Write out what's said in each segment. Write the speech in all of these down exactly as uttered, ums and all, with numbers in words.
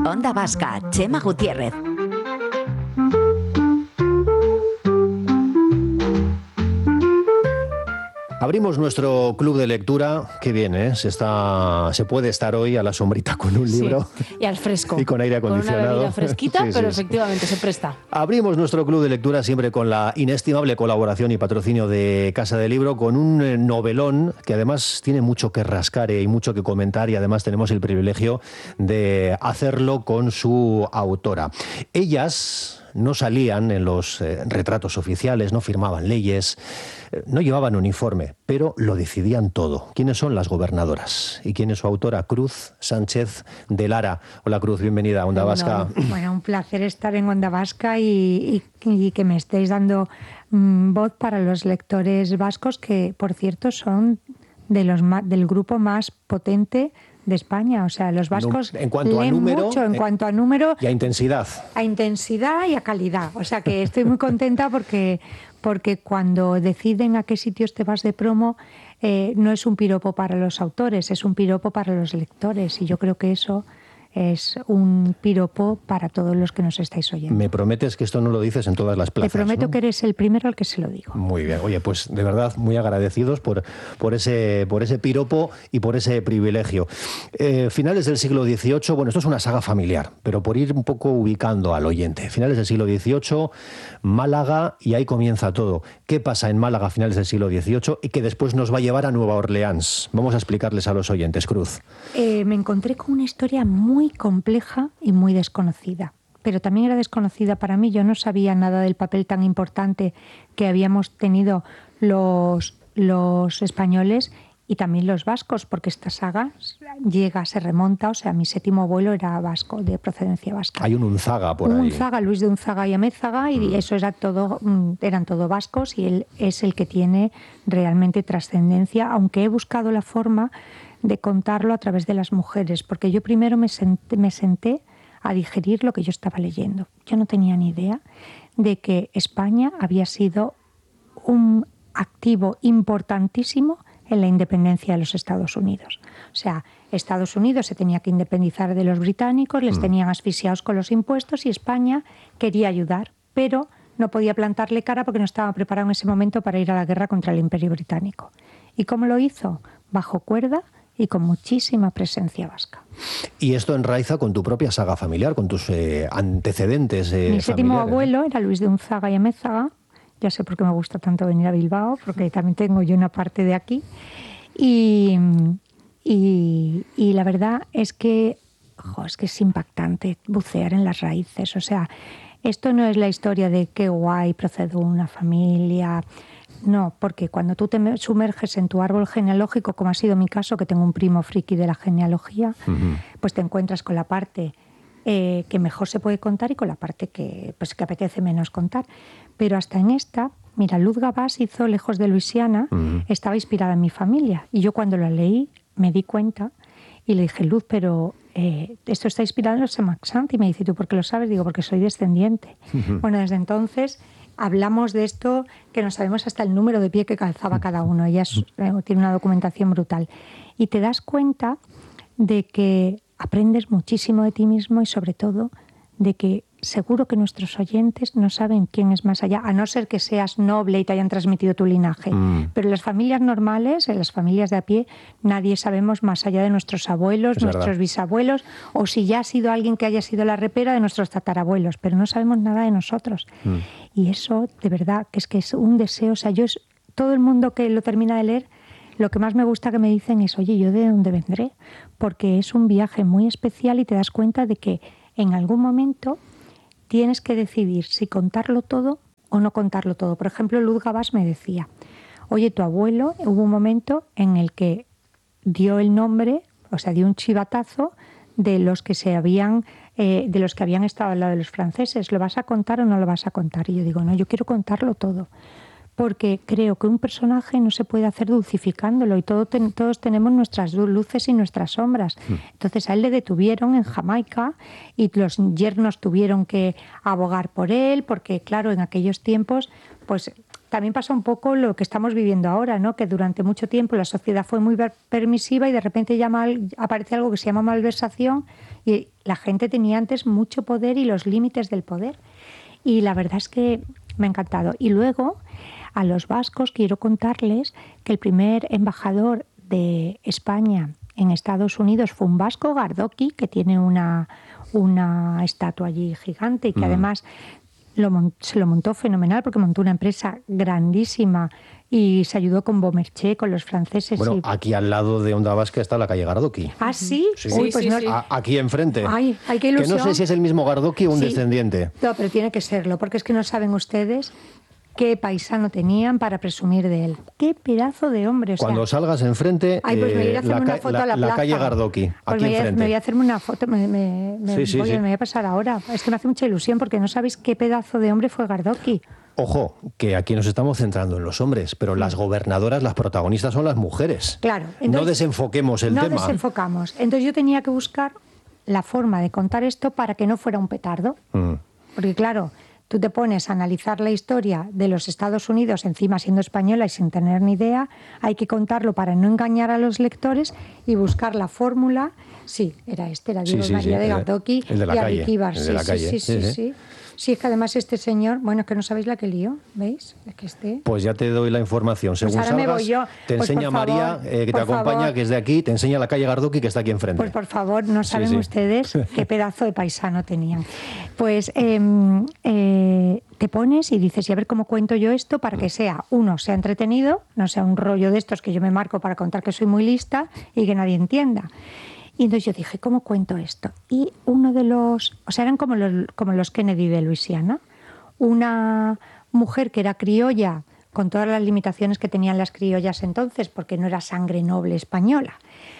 Onda Vasca, Chema Gutiérrez. Abrimos nuestro club de lectura. Qué bien, ¿eh? Se, está, se puede estar hoy a la sombrita con un libro. Sí, y al fresco. Y con aire acondicionado. Con una bebida fresquita, sí, pero sí, efectivamente sí. se presta. Abrimos nuestro club de lectura siempre con la inestimable colaboración y patrocinio de Casa de Libro, con un novelón que además tiene mucho que rascar y mucho que comentar, y además tenemos el privilegio de hacerlo con su autora. Ellas no salían en los eh, retratos oficiales, no firmaban leyes, eh, no llevaban uniforme, pero lo decidían todo. ¿Quiénes son las gobernadoras? ¿Y quién es su autora? Cruz Sánchez de Lara. Hola, Cruz, bienvenida a Onda bueno, Vasca. Bueno, un placer estar en Onda Vasca y, y, y que me estéis dando mmm, voz para los lectores vascos, que por cierto son de los más, del grupo más potente de España. O sea, los vascos en cuanto leen a número, mucho en eh, cuanto a número y a intensidad. A intensidad y a calidad. O sea, que estoy muy contenta porque, porque cuando deciden a qué sitios te vas de promo, eh, no es un piropo para los autores, es un piropo para los lectores. Y yo creo que eso es un piropo para todos los que nos estáis oyendo. Me prometes que esto no lo dices en todas las plazas. Te prometo, ¿no?, que eres el primero al que se lo digo. Muy bien. Oye, pues de verdad muy agradecidos por, por, ese, por ese piropo y por ese privilegio. Eh, finales del siglo dieciocho, bueno, esto es una saga familiar, pero por ir un poco ubicando al oyente. Finales del siglo dieciocho, Málaga, y ahí comienza todo. ¿Qué pasa en Málaga a finales del siglo dieciocho y que después nos va a llevar a Nueva Orleans? Vamos a explicarles a los oyentes, Cruz. Eh, me encontré con una historia muy compleja y muy desconocida, pero también era desconocida para mí. Yo no sabía nada del papel tan importante que habíamos tenido los, los españoles y también los vascos, porque esta saga llega, se remonta, o sea, mi séptimo abuelo era vasco, de procedencia vasca. Hay un Unzaga por un ahí. Unzaga, Luis de Unzaga y Amézaga, y mm. eso era todo, eran todo vascos, y él es el que tiene realmente trascendencia, aunque he buscado la forma de contarlo a través de las mujeres, porque yo primero me senté, me senté a digerir lo que yo estaba leyendo. Yo no tenía ni idea de que España había sido un activo importantísimo en la independencia de los Estados Unidos. O sea, Estados Unidos se tenía que independizar de los británicos, les mm. tenían asfixiados con los impuestos, y España quería ayudar, pero no podía plantarle cara porque no estaba preparado en ese momento para ir a la guerra contra el Imperio Británico. ¿Y cómo lo hizo? Bajo cuerda y con muchísima presencia vasca. Y esto enraiza con tu propia saga familiar, con tus eh, antecedentes eh, Mi séptimo familiares. abuelo era Luis de Unzaga y Amézaga. Ya sé por qué me gusta tanto venir a Bilbao, porque también tengo yo una parte de aquí. Y, y, y la verdad es que, jo, es que es impactante bucear en las raíces. O sea, esto no es la historia de qué guay, procedo de una familia. No, porque cuando tú te sumerges en tu árbol genealógico, como ha sido mi caso, que tengo un primo friki de la genealogía, uh-huh. pues te encuentras con la parte eh, que mejor se puede contar y con la parte que, pues, que apetece menos contar. Pero hasta en esta, mira, Luz Gabás hizo Lejos de Luisiana, uh-huh. estaba inspirada en mi familia. Y yo cuando la leí me di cuenta y le dije, Luz, pero eh, esto está inspirado en los Semaxant. Y me dice, ¿tú por qué lo sabes? Digo, porque soy descendiente. Uh-huh. Bueno, desde entonces hablamos de esto, que no sabemos hasta el número de pie que calzaba cada uno. Ella es, eh, tiene una documentación brutal. Y te das cuenta de que aprendes muchísimo de ti mismo, y sobre todo de que seguro que nuestros oyentes no saben quién es más allá, a no ser que seas noble y te hayan transmitido tu linaje. Mm. Pero en las familias normales, en las familias de a pie, nadie sabemos más allá de nuestros abuelos, es nuestros verdad. bisabuelos, o si ya ha sido alguien que haya sido la repera de nuestros tatarabuelos, pero no sabemos nada de nosotros. Mm. Y eso, de verdad, que es que es un deseo. O sea, yo es, todo el mundo que lo termina de leer, lo que más me gusta que me dicen es, oye, ¿yo de dónde vendré? Porque es un viaje muy especial y te das cuenta de que en algún momento tienes que decidir si contarlo todo o no contarlo todo. Por ejemplo, Luz Gabás me decía, oye, tu abuelo, hubo un momento en el que dio el nombre, o sea, dio un chivatazo de los que se habían, eh, de los que habían estado al lado de los franceses. ¿Lo vas a contar o no lo vas a contar? Y yo digo, no, yo quiero contarlo todo, porque creo que un personaje no se puede hacer dulcificándolo, y todo ten, todos tenemos nuestras luces y nuestras sombras. Mm. Entonces a él le detuvieron en Jamaica y los yernos tuvieron que abogar por él, porque claro, en aquellos tiempos pues también pasa un poco lo que estamos viviendo ahora, ¿no? Que durante mucho tiempo la sociedad fue muy permisiva y de repente ya mal, aparece algo que se llama malversación y la gente tenía antes mucho poder y los límites del poder. Y la verdad es que me ha encantado. Y luego, a los vascos quiero contarles que el primer embajador de España en Estados Unidos fue un vasco, Gardoqui, que tiene una, una estatua allí gigante y que mm. además lo, se lo montó fenomenal porque montó una empresa grandísima y se ayudó con Beaumarchais, con los franceses. Bueno, y... aquí al lado de Onda Vasca está la calle Gardoqui. ¿Ah, sí? Sí, Uy, pues sí, no... sí. A, aquí enfrente. Ay, ay, qué ilusión. Que no sé si es el mismo Gardoqui o un sí. descendiente. No, pero tiene que serlo, porque es que no saben ustedes qué paisano tenían para presumir de él. Qué pedazo de hombre. O sea, cuando salgas enfrente, ay, pues me voy a hacerme eh, una la, foto la, a la, la plaza. calle Gardoqui, pues aquí me voy, a, enfrente. me voy a hacerme una foto, me, me, me, sí, sí, voy, sí. me voy a pasar ahora. Es que me hace mucha ilusión porque no sabéis qué pedazo de hombre fue Gardoqui. Ojo, que aquí nos estamos centrando en los hombres, pero las gobernadoras, las protagonistas son las mujeres. Claro. Entonces, no desenfoquemos el no tema. No desenfocamos. Entonces yo tenía que buscar la forma de contar esto para que no fuera un petardo. Mm. Porque claro, tú te pones a analizar la historia de los Estados Unidos, encima siendo española y sin tener ni idea, hay que contarlo para no engañar a los lectores y buscar la fórmula. Sí, era este, era Diego sí, sí, María sí, de Gardoqui el de la y calle, Ricky Bar. el de Sí, la sí, calle. sí, sí, sí, sí. Sí, es que además este señor, bueno, es que no sabéis la que lío, ¿veis? Es que este... Pues ya te doy la información. Según pues ahora salgas, me voy yo. te pues enseña favor, María, eh, que te acompaña, favor. que es de aquí, te enseña la calle Gardoqui, que está aquí enfrente. Pues por favor, no saben sí, sí. ustedes qué pedazo de paisano tenían. Pues eh, eh, te pones y dices, y a ver cómo cuento yo esto para que sea, uno, sea entretenido, no sea un rollo de estos que yo me marco para contar que soy muy lista y que nadie entienda. Y entonces yo dije, ¿cómo cuento esto? Y uno de los, o sea, eran como los, como los Kennedy de Luisiana, una mujer que era criolla, con todas las limitaciones que tenían las criollas entonces, porque no era sangre noble española,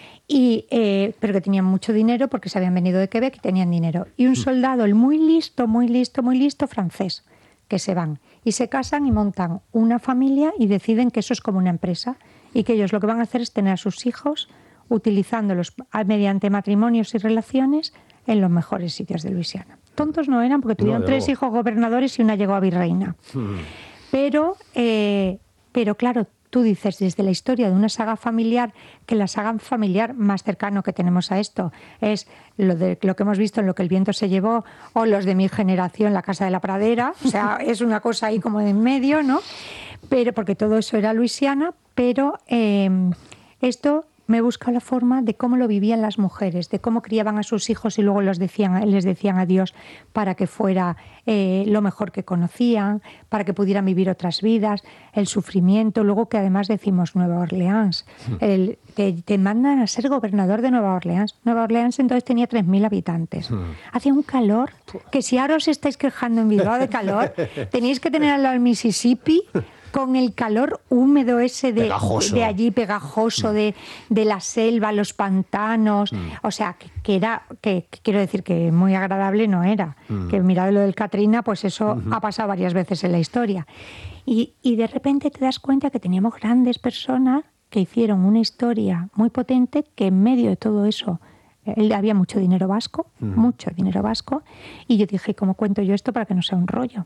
y, eh, pero que tenían mucho dinero porque se habían venido de Quebec y tenían dinero. Y un soldado, el muy listo, muy listo, muy listo, francés, que se van y se casan y montan una familia y deciden que eso es como una empresa y que ellos lo que van a hacer es tener a sus hijos utilizándolos mediante matrimonios y relaciones en los mejores sitios de Luisiana. Tontos no eran porque tuvieron no, tres hijos gobernadores y una llegó a virreina. Hmm. Pero, eh, pero claro, tú dices desde la historia de una saga familiar, que la saga familiar más cercano que tenemos a esto es lo, de, lo que hemos visto en Lo que el viento se llevó o los de mi generación, La casa de la pradera. O sea, es una cosa ahí como de en medio, ¿no? Pero porque todo eso era Luisiana, pero eh, esto... me he buscado la forma de cómo lo vivían las mujeres, de cómo criaban a sus hijos y luego los decían, les decían adiós para que fuera eh, lo mejor que conocían, para que pudieran vivir otras vidas, el sufrimiento, luego que además decimos Nueva Orleans, el, te, te mandan a ser gobernador de Nueva Orleans. Nueva Orleans entonces tenía tres mil habitantes. Hacía un calor, que si ahora os estáis quejando en Bilbao de calor, tenéis que tener al lado del Mississippi, con el calor húmedo ese de, de allí, pegajoso, de, de la selva, los pantanos, mm. o sea, que, que era, que, que quiero decir que muy agradable no era, mm. que mirad lo del Katrina, pues eso mm-hmm. ha pasado varias veces en la historia. Y, y de repente te das cuenta que teníamos grandes personas que hicieron una historia muy potente, que en medio de todo eso eh, había mucho dinero vasco, mm. mucho dinero vasco, y yo dije, ¿cómo cuento yo esto para que no sea un rollo?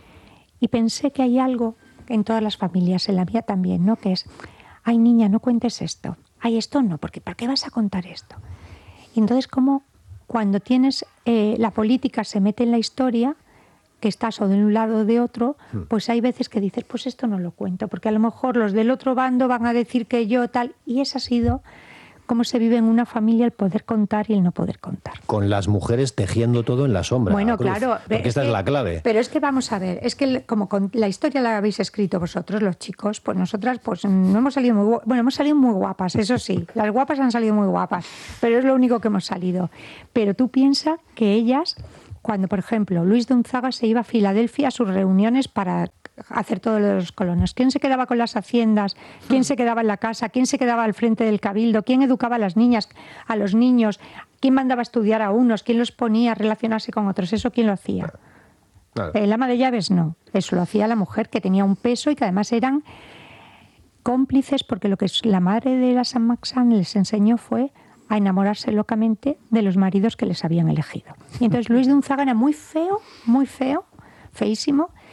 Y pensé que hay algo en todas las familias, en la mía también, ¿no? Que es, ay niña, no cuentes esto, ay esto no, porque ¿para qué vas a contar esto? Y entonces como cuando tienes, eh, la política se mete en la historia, que estás o de un lado o de otro, pues hay veces que dices, pues esto no lo cuento, porque a lo mejor los del otro bando van a decir que yo tal, y esa ha sido cómo se vive en una familia el poder contar y el no poder contar. Con las mujeres tejiendo todo en la sombra. Bueno, Cruz, claro. Porque esta que, es la clave. Pero es que vamos a ver, es que como con la historia la habéis escrito vosotros, los chicos, pues nosotras pues no hemos salido muy bueno, hemos salido muy guapas, eso sí, las guapas han salido muy guapas, pero es lo único que hemos salido. Pero tú piensas que ellas, cuando por ejemplo Luis de Unzaga se iba a Filadelfia a sus reuniones para hacer todos los colonos. ¿Quién se quedaba con las haciendas? ¿Quién se quedaba en la casa? ¿Quién se quedaba al frente del cabildo? ¿Quién educaba a las niñas, a los niños? ¿Quién mandaba a estudiar a unos? ¿Quién los ponía a relacionarse con otros? ¿Eso quién lo hacía? Claro. El ama de llaves no. Eso lo hacía la mujer, que tenía un peso y que además eran cómplices, porque lo que la madre de la San Maxán les enseñó fue a enamorarse locamente de los maridos que les habían elegido. Y entonces Luis de Unzaga era muy feo, muy feo, feísimo.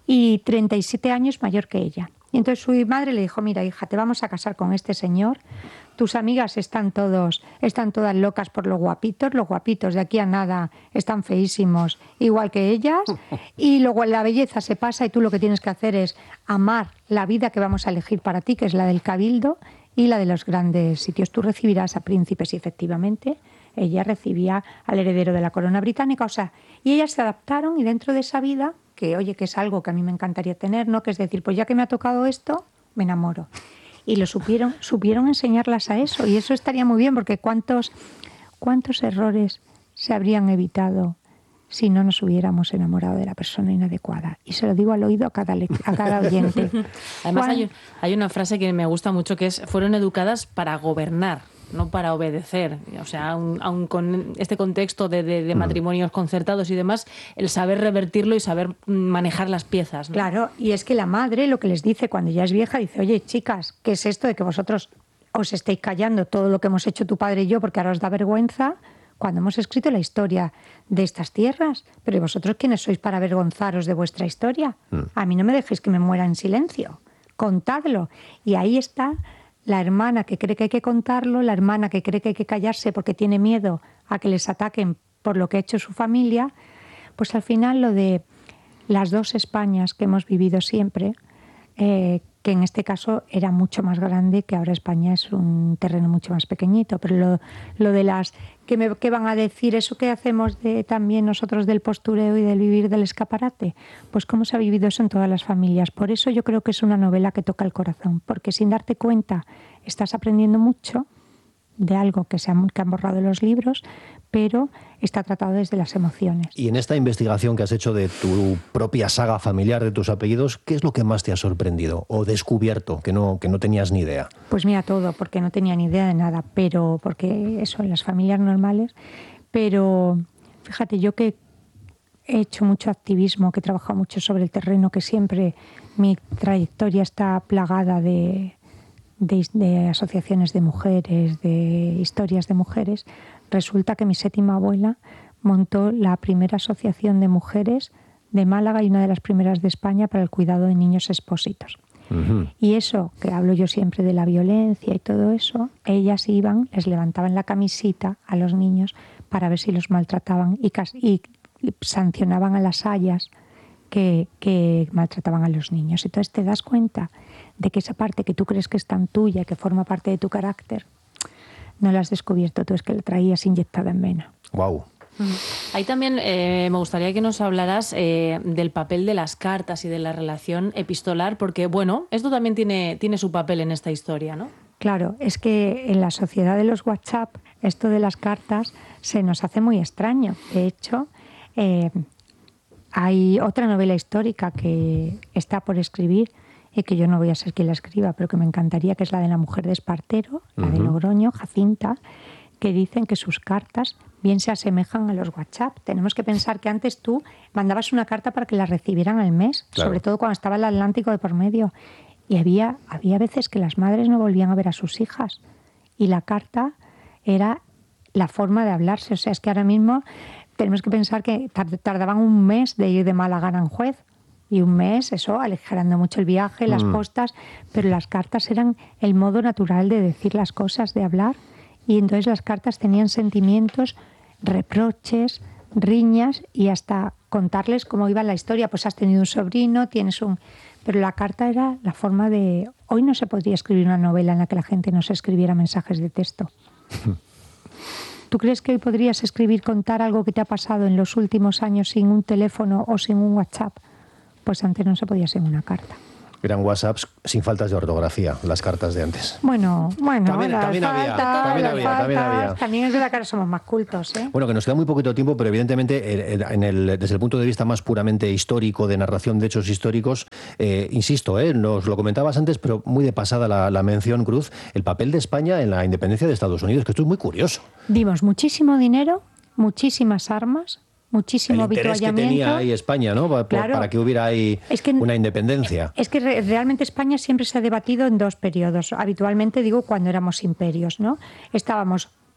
y treinta y siete años mayor que ella. Y entonces su madre le dijo, mira, hija, te vamos a casar con este señor. Tus amigas están todos, están todas locas por los guapitos. Los guapitos de aquí a nada están feísimos, igual que ellas. Y luego la belleza se pasa y tú lo que tienes que hacer es amar la vida que vamos a elegir para ti, que es la del cabildo y la de los grandes sitios. Tú recibirás a príncipes y efectivamente ella recibía al heredero de la corona británica. O sea, y ellas se adaptaron y dentro de esa vida, que oye, que es algo que a mí me encantaría tener, ¿no? Que es decir, pues ya que me ha tocado esto, me enamoro. Y lo supieron, supieron enseñarlas a eso. Y eso estaría muy bien, porque cuántos, cuántos errores se habrían evitado si no nos hubiéramos enamorado de la persona inadecuada. Y se lo digo al oído a cada, a cada oyente. Además hay, hay una frase que me gusta mucho que es, fueron educadas para gobernar, no para obedecer. O sea, aun, aun con este contexto de, de, de matrimonios concertados y demás, el saber revertirlo y saber manejar las piezas, ¿no? Claro, y es que la madre lo que les dice cuando ya es vieja, dice, oye, chicas, ¿qué es esto de que vosotros os estéis callando todo lo que hemos hecho tu padre y yo porque ahora os da vergüenza cuando hemos escrito la historia de estas tierras? Pero ¿y vosotros quiénes sois para avergonzaros de vuestra historia? Mm. A mí no me dejéis que me muera en silencio. Contadlo. Y ahí está la hermana que cree que hay que contarlo, la hermana que cree que hay que callarse porque tiene miedo a que les ataquen por lo que ha hecho su familia. Pues al final lo de las dos Españas que hemos vivido siempre, eh, que en este caso era mucho más grande, que ahora España es un terreno mucho más pequeñito, pero lo, lo de las... ¿qué, me, qué van a decir? ¿Eso que hacemos de, también nosotros del postureo y del vivir del escaparate? Pues cómo se ha vivido eso en todas las familias. Por eso yo creo que es una novela que toca el corazón, porque sin darte cuenta estás aprendiendo mucho de algo que se han, que han borrado los libros, pero está tratado desde las emociones. Y en esta investigación que has hecho de tu propia saga familiar, de tus apellidos, ¿qué es lo que más te ha sorprendido o descubierto que no, que no tenías ni idea? Pues mira, todo, porque no tenía ni idea de nada, pero porque eso, en las familias normales, pero fíjate, yo que he hecho mucho activismo, que he trabajado mucho sobre el terreno, que siempre mi trayectoria está plagada de... De, de asociaciones de mujeres, de historias de mujeres, resulta que mi séptima abuela montó la primera asociación de mujeres de Málaga y una de las primeras de España para el cuidado de niños expósitos. Uh-huh. Y eso, que hablo yo siempre de la violencia y todo eso, ellas iban, les levantaban la camisita a los niños para ver si los maltrataban y, y, y sancionaban a las ayas que, que maltrataban a los niños. Entonces te das cuenta de que esa parte que tú crees que es tan tuya, que forma parte de tu carácter, no la has descubierto tú, es que la traías inyectada en vena. Wow. Ahí también eh, me gustaría que nos hablaras eh, del papel de las cartas y de la relación epistolar, porque, bueno, esto también tiene, tiene su papel en esta historia, ¿no? Claro, es que en la sociedad de los WhatsApp, esto de las cartas se nos hace muy extraño. De hecho, eh, hay otra novela histórica que está por escribir, y que yo no voy a ser quien la escriba, pero que me encantaría, que es la de la mujer de Espartero, la uh-huh. de Logroño, Jacinta, que dicen que sus cartas bien se asemejan a los WhatsApp. Tenemos que pensar que antes tú mandabas una carta para que la recibieran al mes, claro. sobre todo cuando estaba el Atlántico de por medio. Y había, había veces que las madres no volvían a ver a sus hijas. Y la carta era la forma de hablarse. O sea, es que ahora mismo tenemos que pensar que tardaban un mes de ir de Málaga a Aranjuez. Y un mes, eso, aligerando mucho el viaje, las mm. postas, pero las cartas eran el modo natural de decir las cosas, de hablar. Y entonces las cartas tenían sentimientos, reproches, riñas y hasta contarles cómo iba la historia. Pues has tenido un sobrino, tienes un... Pero la carta era la forma de... Hoy no se podría escribir una novela en la que la gente no se escribiera mensajes de texto. ¿Tú crees que hoy podrías escribir, contar algo que te ha pasado en los últimos años sin un teléfono o sin un WhatsApp? Pues antes no se podía hacer una carta. Eran WhatsApps sin faltas de ortografía, las cartas de antes. Bueno, bueno, también, también, faltas, había, también, había, faltas, también había. También es verdad que ahora somos más cultos, ¿eh? Bueno, que nos queda muy poquito tiempo, pero evidentemente en el, desde el punto de vista más puramente histórico, de narración de hechos históricos, eh, insisto, eh, nos lo comentabas antes, pero muy de pasada la, la mención, Cruz, el papel de España en la independencia de Estados Unidos, que esto es muy curioso. Dimos muchísimo dinero, muchísimas armas, muchísimo el interés que tenía ahí España, ¿no? Para, claro, para que hubiera ahí es que, una independencia. Es que re- realmente España siempre se ha debatido en dos periodos. Habitualmente digo cuando éramos imperios, ¿no? Estábamos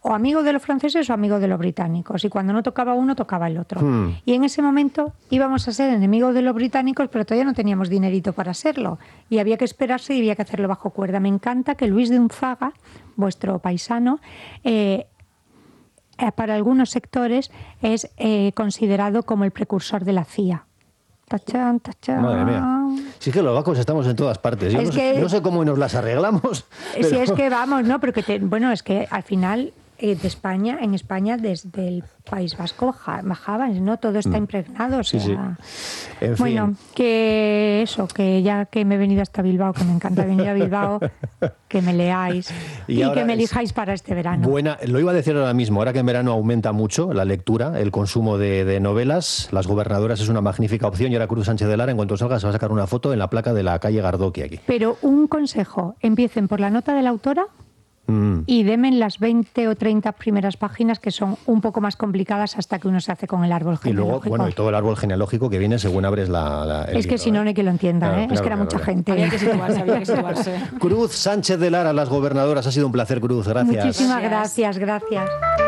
o amigo de los franceses o amigo de los británicos. Y cuando no tocaba uno, tocaba el otro. Hmm. Y en ese momento íbamos a ser enemigos de los británicos, pero todavía no teníamos dinerito para serlo. Y había que esperarse y había que hacerlo bajo cuerda. Me encanta que Luis de Unzaga, vuestro paisano, eh, para algunos sectores es eh, considerado como el precursor de la C I A. Tachán, tachán. Madre mía. Si es que los vascos estamos en todas partes. Yo Es no, sé, que- no sé cómo nos las arreglamos. Si pero- es que vamos, ¿no? Pero que te- bueno, es que al final eh, de España, en España, desde el País Vasco baja- bajaban, ¿no? Todo está impregnado. O Sí, sea, sí. En fin. bueno, que eso, que ya que me he venido hasta Bilbao, que me encanta venir a Bilbao, que me leáis Y y, ahora que me es- elijáis para este verano. Buena, lo iba a decir ahora mismo, ahora que en verano aumenta mucho la lectura, el consumo de, de novelas, Las Gobernadoras es una magnífica opción y ahora Cruz Sánchez de Lara, en cuanto salga, se va a sacar una foto en la placa de la calle Gardoqui aquí. Pero un consejo, empiecen por la nota de la autora Mm. y demen las veinte o treinta primeras páginas que son un poco más complicadas hasta que uno se hace con el árbol Y luego, genealógico. bueno, y todo el árbol genealógico que viene según abres la... la- el Es que libro, si no, ¿eh? no hay que lo entienda, Claro, ¿eh? es claro, que era claro, mucha claro. gente. Había que situarse, había que situarse. Cruz Sánchez de Lara, Las Gobernadoras, ha sido un placer, Cruz, gracias. Muchísimas Gracias. gracias, gracias.